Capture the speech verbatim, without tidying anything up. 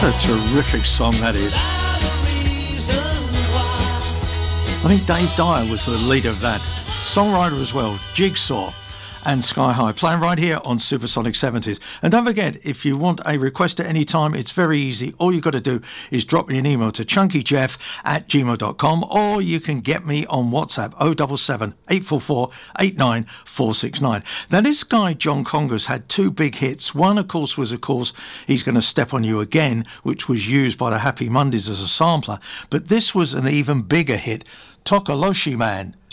A terrific song that is. I think Dave Dyer was the leader of that. Songwriter as well, Jigsaw and Sky High, playing right here on Supersonic seventies. And don't forget, if you want a request at any time, it's very easy. All you've got to do is drop me an email to chunkyjeff at gmail dot com, or you can get me on WhatsApp oh seven seven, eight four four, eight nine four six nine. Now, this guy, John Congas, had two big hits. One, of course, was, of course, He's Gonna Step on You Again, which was used by the Happy Mondays as a sampler. But this was an even bigger hit, Tokoloshi Man.